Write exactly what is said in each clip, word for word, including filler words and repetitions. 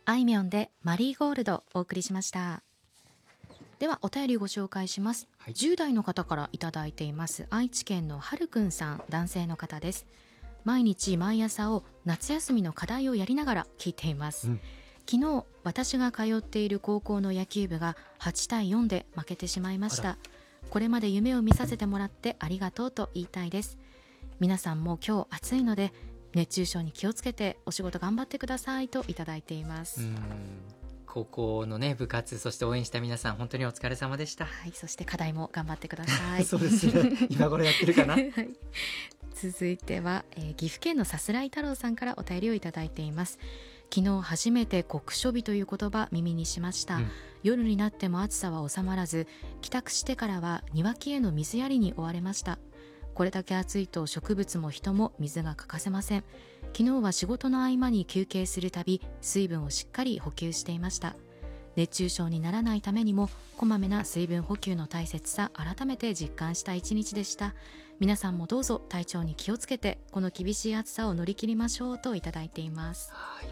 あいみょんでマリーゴールドお送りしました。ではお便りご紹介します、はい、じゅう代の方からいただいています。愛知県のはるくんさん、男性の方です。毎日毎朝を夏休みの課題をやりながら聞いています、うん、昨日私が通っている高校の野球部がはちたいよんで負けてしまいました。これまで夢を見させてもらってありがとうと言いたいです。皆さんも今日暑いので熱中症に気をつけてお仕事頑張ってくださいといただいています。 うん、高校のね部活、そして応援した皆さん本当にお疲れ様でした。 はい、そして課題も頑張ってくださいそうですね、今頃やってるかな、はい、 続いては、えー、岐阜県のさすらい太郎さんからお便りをいただいています。昨日初めて酷暑日という言葉耳にしました、うん、夜になっても暑さは収まらず、帰宅してからは庭木への水やりに追われました。これだけ暑いと植物も人も水が欠かせません。昨日は仕事の合間に休憩するたび水分をしっかり補給していました。熱中症にならないためにもこまめな水分補給の大切さ改めて実感した一日でした。皆さんもどうぞ体調に気をつけてこの厳しい暑さを乗り切りましょうといただいています。 はい、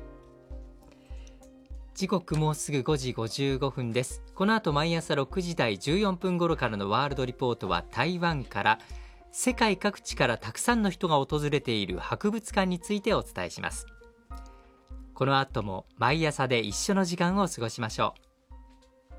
時刻もうすぐごじごじゅうごふんです。この後毎朝ろくじ台じゅうよんぷん頃からのワールドリポートは台湾から世界各地からたくさんの人が訪れている博物館についてお伝えします。この後も毎朝で一緒の時間を過ごしましょう。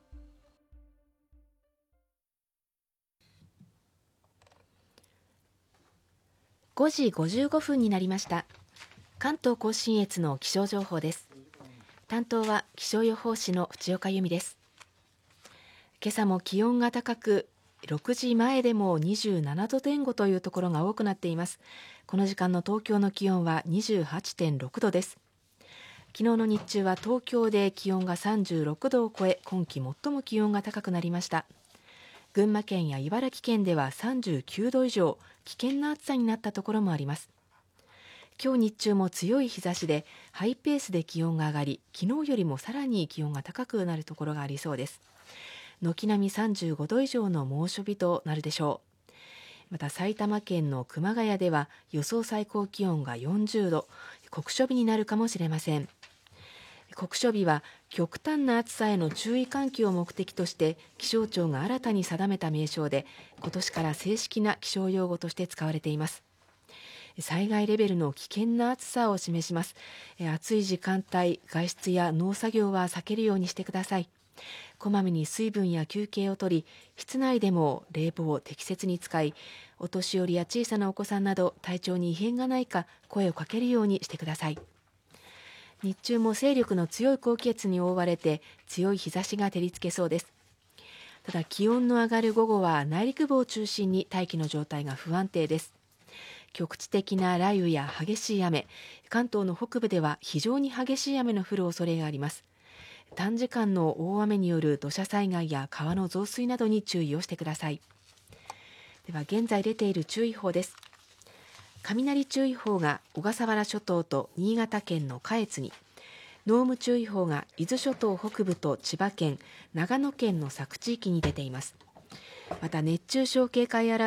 ごじごじゅうごふんになりました。関東甲信越の気象情報です。担当は気象予報士の藤岡由美です。今朝も気温が高く、ろくじまえでもにじゅうななどぜん後というところが多くなっています。この時間の東京の気温は にじゅうはちてんろくどです。昨日の日中は東京で気温がさんじゅうろくどを超え、今季最も気温が高くなりました。群馬県や茨城県ではさんじゅうきゅうど以上、危険な暑さになったところもあります。今日日中も強い日差しでハイペースで気温が上がり、昨日よりもさらに気温が高くなるところがありそうです。軒並みさんじゅうごど以上の猛暑日となるでしょう。また埼玉県の熊谷では予想最高気温がよんじゅうど、酷暑日になるかもしれません。酷暑日は極端な暑さへの注意喚起を目的として気象庁が新たに定めた名称で、今年から正式な気象用語として使われています。災害レベルの危険な暑さを示します。暑い時間帯、外出や農作業は避けるようにしてください。こまめに水分や休憩をとり、室内でも冷房を適切に使い、お年寄りや小さなお子さんなど体調に異変がないか声をかけるようにしてください。日中も勢力の強い高気圧に覆われて強い日差しが照りつけそうです。ただ気温の上がる午後は内陸部を中心に大気の状態が不安定です。局地的な雷雨や激しい雨、関東の北部では非常に激しい雨の降る恐れがあります。短時間の大雨による土砂災害や川の増水などに注意をしてください。では現在出ている注意報です。雷注意報が小笠原諸島と新潟県の下越に、濃霧注意報が伊豆諸島北部と千葉県、長野県の佐久地域に出ています。また熱中症警戒アラート